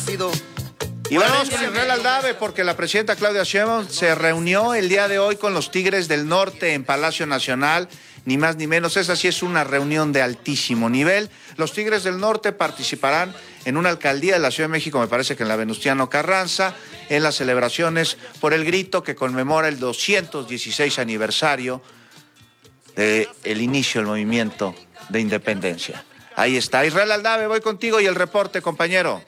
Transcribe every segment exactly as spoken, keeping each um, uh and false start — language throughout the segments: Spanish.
Y vamos con Israel Aldave porque la presidenta Claudia Sheinbaum se reunió el día de hoy con los Tigres del Norte en Palacio Nacional, ni más ni menos. Esa sí es una reunión de altísimo nivel. Los Tigres del Norte participarán en una alcaldía de la Ciudad de México, me parece que en la Venustiano Carranza, en las celebraciones por el grito que conmemora el doscientos dieciséis aniversario del inicio del movimiento de independencia. Ahí está. Israel Aldave, voy contigo y el reporte, compañero.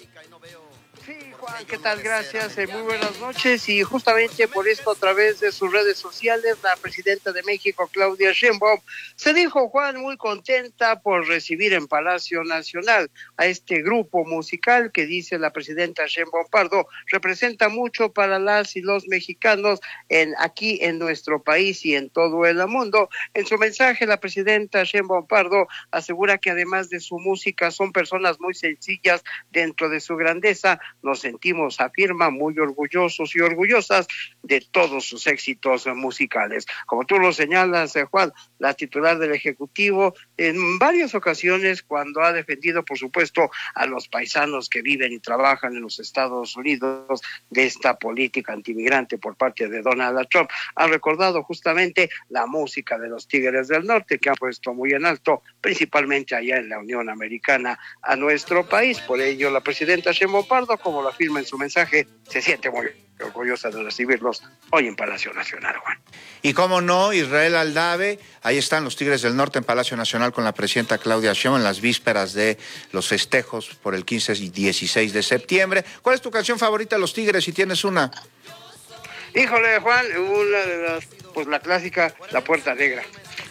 ¿Qué tal? Gracias, eh, muy buenas noches. Y justamente por esto, a través de sus redes sociales, la presidenta de México, Claudia Sheinbaum, se dijo, Juan, muy contenta por recibir en Palacio Nacional a este grupo musical que, dice la presidenta Sheinbaum Pardo, representa mucho para las y los mexicanos en aquí en nuestro país y en todo el mundo. En su mensaje, la presidenta Sheinbaum Pardo asegura que además de su música son personas muy sencillas dentro de su grandeza. Nos sentimos, afirma, muy orgullosos y orgullosas de todos sus éxitos musicales. Como tú lo señalas, eh, Juan, la titular del Ejecutivo, en varias ocasiones, cuando ha defendido, por supuesto, a los paisanos que viven y trabajan en los Estados Unidos de esta política antimigrante por parte de Donald Trump, ha recordado justamente la música de los Tigres del Norte, que ha puesto muy en alto, principalmente allá en la Unión Americana, a nuestro país. Por ello, la presidenta Sheinbaum Pardo, como lo afirma en su mensaje, se siente muy orgullosa de recibirlos hoy en Palacio Nacional, Juan. Y cómo no, Israel Aldave, ahí están los Tigres del Norte en Palacio Nacional con la presidenta Claudia Sheinbaum en las vísperas de los festejos por el quince y dieciséis de septiembre. ¿Cuál es tu canción favorita de los Tigres, si tienes una? Híjole, Juan, una de las, pues la clásica, La Puerta Negra.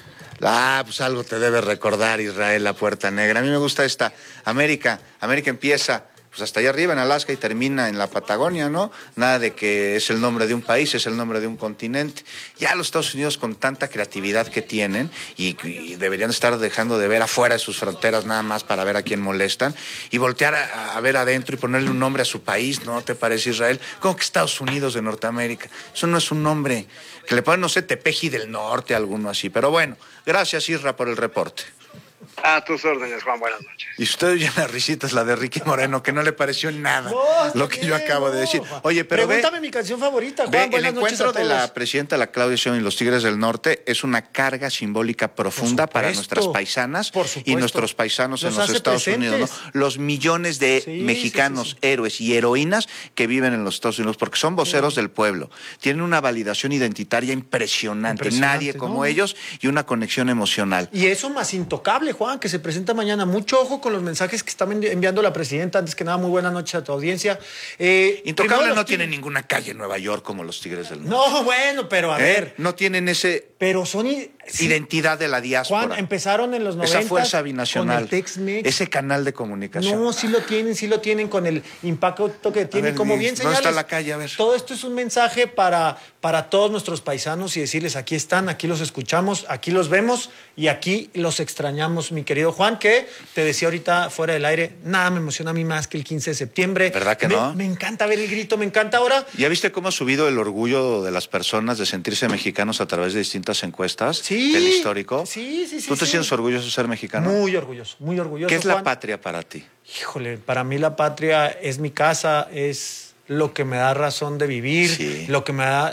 Ah, pues algo te debe recordar, Israel, La Puerta Negra. A mí me gusta esta, América, América empieza pues hasta allá arriba en Alaska y termina en la Patagonia, ¿no? Nada de que es el nombre de un país, es el nombre de un continente. Ya los Estados Unidos, con tanta creatividad que tienen, y, y deberían estar dejando de ver afuera de sus fronteras nada más para ver a quién molestan, y voltear a, a ver adentro y ponerle un nombre a su país, ¿no? ¿Te parece, Israel? Como que Estados Unidos de Norteamérica. Eso no es un nombre. Que le ponen, no sé, Tepeji del Norte, alguno así. Pero bueno, gracias, Isra, por el reporte. A tus órdenes, Juan, buenas noches. Y usted oye la risita, es la de Ricky Moreno, que no le pareció nada no, lo que bien, yo acabo no. de decir. Oye, pero Pregúntame ve, mi canción favorita, Juan. ve, Buenas el noches encuentro a de todos. la presidenta, la Claudia Sheinbaum y los Tigres del Norte es una carga simbólica profunda para nuestras paisanas y nuestros paisanos los en los Estados presentes. Unidos, ¿no? Los millones de sí, mexicanos, sí, sí, sí. héroes y heroínas que viven en los Estados Unidos, porque son voceros sí. del pueblo. Tienen una validación identitaria impresionante, impresionante nadie como ¿no? ellos, y una conexión emocional. Y eso más Intocable, Juan, que se presenta mañana. Mucho ojo con los mensajes que está enviando la presidenta. Antes que nada, muy buenas noches a tu audiencia. Eh, Intocable no tiene ninguna calle en Nueva York como los Tigres del Norte. No, bueno, pero a ¿Eh? ver. No tienen ese pero son sí. identidad de la diáspora. Juan, empezaron en los noventas. Esa fuerza binacional. Con el Tex-Mex. Ese canal de comunicación. No, sí lo tienen, sí lo tienen con el impacto que tiene. Ver, como bien señales. ¿Dónde está la calle? A ver. Todo esto es un mensaje para, para todos nuestros paisanos y decirles, aquí están, aquí los escuchamos, aquí los vemos y aquí los extrañamos, mi querido Juan, que te decía ahorita fuera del aire, nada me emociona a mí más que el quince de septiembre. ¿Verdad que me, no? Me encanta ver el grito, me encanta ahora. ¿Ya viste cómo ha subido el orgullo de las personas de sentirse mexicanos a través de distintas encuestas? Sí. Del histórico. Sí, sí, sí. ¿Tú te sí. sientes orgulloso de ser mexicano? Muy orgulloso, muy orgulloso. ¿Qué es Juan. la patria para ti? Híjole, para mí la patria es mi casa, es lo que me da razón de vivir, sí. lo que me da